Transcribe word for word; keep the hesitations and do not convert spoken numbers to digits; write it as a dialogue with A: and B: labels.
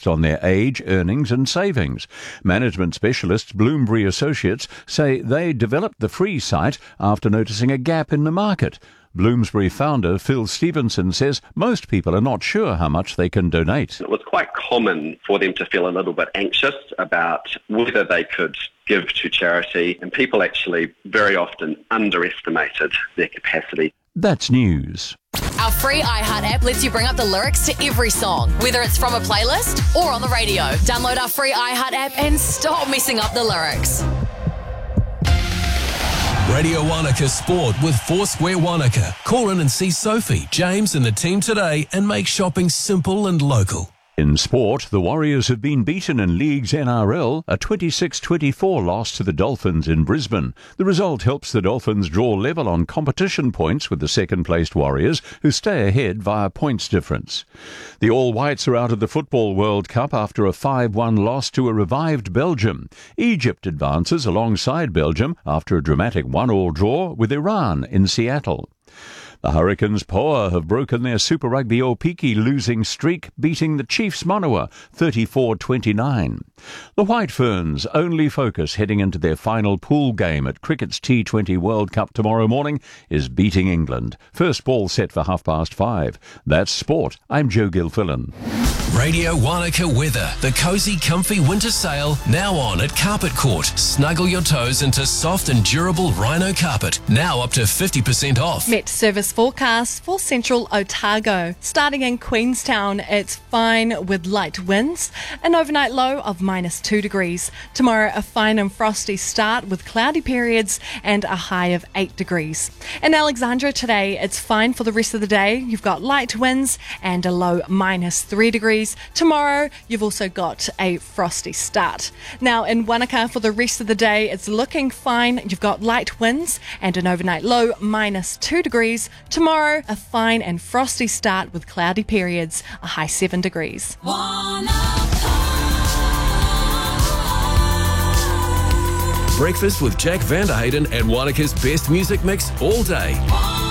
A: based on their age, earnings and savings. Management specialists Bloomsbury Associates say they developed the free site after noticing a gap in the market. Bloomsbury founder Phil Stevenson says most people are not sure how much they can donate.
B: It was quite common for them to feel a little bit anxious about whether they could give to charity, and people actually very often underestimated their capacity.
A: That's news.
C: Our free iHeart app lets you bring up the lyrics to every song, whether it's from a playlist or on the radio. Download our free iHeart app and stop messing up the lyrics.
D: Radio Wanaka Sport with Foursquare Wanaka. Call in and see Sophie, James and the team today and make shopping simple and local.
A: In sport, the Warriors have been beaten in League's N R L, a twenty-six twenty-four loss to the Dolphins in Brisbane. The result helps the Dolphins draw level on competition points with the second-placed Warriors, who stay ahead via points difference. The All Whites are out of the Football World Cup after a five one loss to a revived Belgium. Egypt advances alongside Belgium after a dramatic one-all draw with Iran in Seattle. The Hurricanes Poa have broken their Super Rugby Opiki losing streak, beating the Chiefs Manawa thirty-four twenty-nine. The White Ferns' only focus heading into their final pool game at cricket's T twenty World Cup tomorrow morning is beating England. First ball set for half past five. That's sport. I'm Joe Gilfillan.
D: Radio Wanaka weather. The cosy, comfy winter sale now on at Carpet Court. Snuggle your toes into soft and durable Rhino carpet. Now up to fifty percent off.
E: Met service forecast for central Otago. Starting in Queenstown, it's fine with light winds. An overnight low of minus two degrees. Tomorrow, a fine and frosty start with cloudy periods and a high of eight degrees. In Alexandra today, it's fine for the rest of the day. You've got light winds and a low minus three degrees. Tomorrow, you've also got a frosty start. Now, in Wanaka, for the rest of the day, it's looking fine. You've got light winds and an overnight low minus two degrees. Tomorrow, a fine and frosty start with cloudy periods, a high seven degrees.
D: Breakfast with Jack Vanderhayden and Wanaka's best music mix all day.